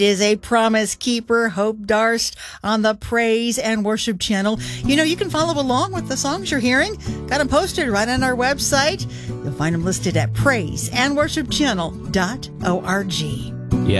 is a Promise Keeper, Hope Darst, on the Praise and Worship channel. You know, you can follow along with the songs you're hearing. Got them posted right on our website. You'll find them listed at praiseandworshipchannel.org.